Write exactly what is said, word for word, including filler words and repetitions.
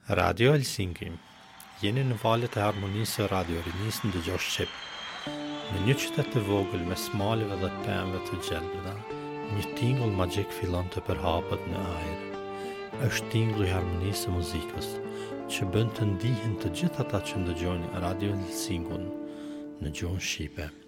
Radio Helsinki. Jeni në valet e harmonisë së Radio Rinisë ndëgjosh Shqip. Në një qytet të vogël me smaleve dhe pemëve të gjelbërta, një tingull magjik fillon të përhapet në ajër. Është tingulli i harmonisë së muzikës, që bën të ndihen të gjithë ata që ndëgjojnë Radio Helsinkun në gjuhën shqipe.